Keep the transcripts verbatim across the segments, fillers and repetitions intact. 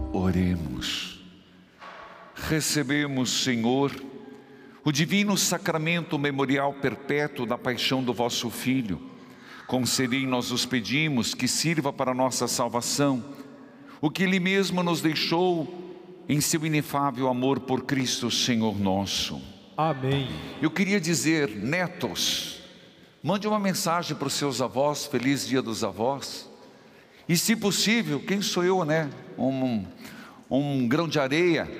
Oremos. Recebemos, Senhor, o divino sacramento memorial perpétuo da paixão do vosso Filho. Concedei, nós os pedimos, que sirva para a nossa salvação, o que Ele mesmo nos deixou em seu inefável amor por Cristo, Senhor nosso. Amém. Eu queria dizer, netos, mande uma mensagem para os seus avós, feliz dia dos avós. E se possível, quem sou eu, né? Um, um grão de areia,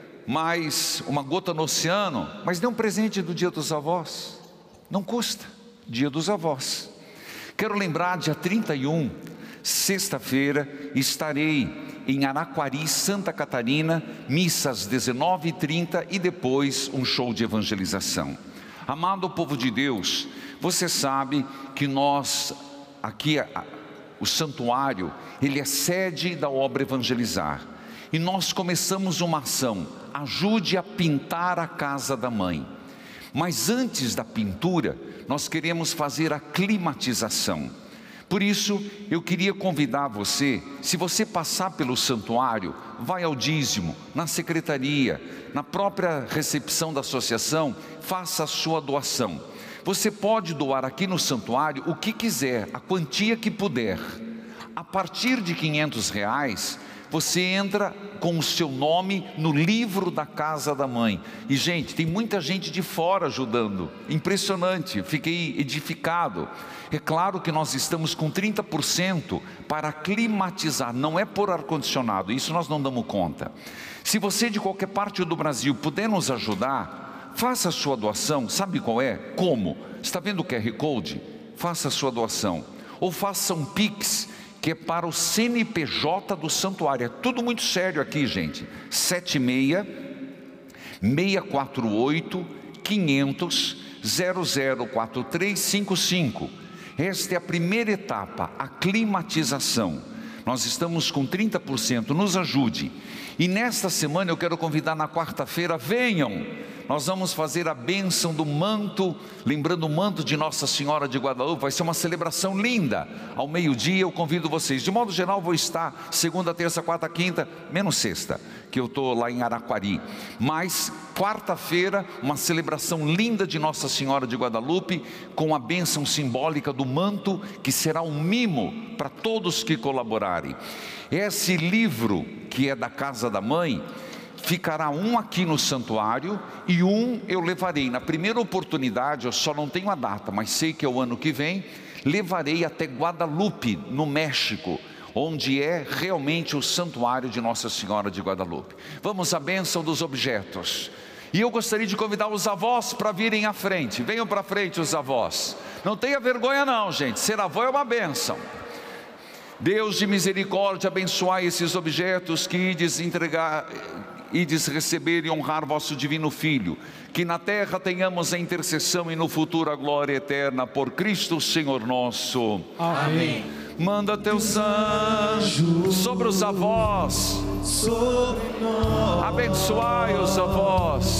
mais uma gota no oceano, mas dê um presente do dia dos avós. Não custa, dia dos avós. Quero lembrar, dia trinta e um, sexta-feira, estarei em Araquari, Santa Catarina, missa às dezenove e trinta e depois um show de evangelização. Amado povo de Deus, você sabe que nós, aqui, o santuário, ele é sede da obra Evangelizar. E nós começamos uma ação, ajude a pintar a casa da mãe. Mas antes da pintura, nós queremos fazer a climatização. Por isso, eu queria convidar você, se você passar pelo santuário, vai ao dízimo, na secretaria, na própria recepção da associação, faça a sua doação. Você pode doar aqui no santuário o que quiser, a quantia que puder. A partir de quinhentos reais, você entra com o seu nome no livro da casa da mãe. E gente, tem muita gente de fora ajudando, impressionante, fiquei edificado. É claro que nós estamos com trinta por cento para climatizar, não é por ar-condicionado, isso nós não damos conta. Se você de qualquer parte do Brasil puder nos ajudar, faça a sua doação. Sabe qual é? Como? Está vendo o Q R Code? Faça a sua doação. Ou faça um Pix, que é para o C N P J do santuário. É tudo muito sério aqui, gente. sete seis, seis quatro oito, quinhentos, zero zero quatro três cinco cinco. Esta é a primeira etapa, a climatização. Nós estamos com trinta por cento, nos ajude. E nesta semana eu quero convidar, na quarta-feira, venham. Nós vamos fazer a bênção do manto, lembrando o manto de Nossa Senhora de Guadalupe. Vai ser uma celebração linda. Ao meio-dia eu convido vocês. De modo geral vou estar segunda, terça, quarta, quinta, menos sexta, que eu estou lá em Araquari. Mas quarta-feira, uma celebração linda de Nossa Senhora de Guadalupe, com a bênção simbólica do manto, que será um mimo para todos que colaborarem. Esse livro, que é da casa da mãe, ficará um aqui no santuário e um eu levarei. Na primeira oportunidade, eu só não tenho a data, mas sei que é o ano que vem, levarei até Guadalupe, no México, onde é realmente o santuário de Nossa Senhora de Guadalupe. Vamos à bênção dos objetos. E eu gostaria de convidar os avós para virem à frente. Venham para frente os avós. Não tenha vergonha não, gente, ser avó é uma bênção. Deus de misericórdia, abençoai esses objetos que ides entregar, ides receber e honrar vosso divino Filho, que na terra tenhamos a intercessão e no futuro a glória eterna, por Cristo Senhor nosso. Amém. Manda teus anjos sobre os avós, Sobre nós. abençoai os avós.